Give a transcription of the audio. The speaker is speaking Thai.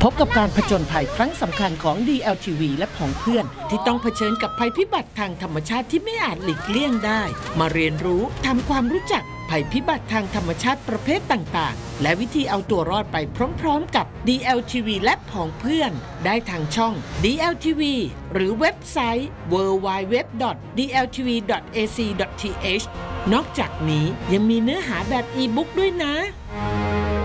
พบกับการผจญภัยครั้งสำคัญของ DLTV และผองเพื่อนที่ต้องเผชิญกับภัยพิบัติทางธรรมชาติที่ไม่อาจหลีกเลี่ยงได้มาเรียนรู้ทำความรู้จักภัยพิบัติทางธรรมชาติประเภทต่างๆและวิธีเอาตัวรอดไปพร้อมๆกับ DLTV และผองเพื่อนได้ทางช่อง DLTV หรือเว็บไซต์ www.dltv.ac.th นอกจากนี้ยังมีเนื้อหาแบบอีบุ๊กด้วยนะ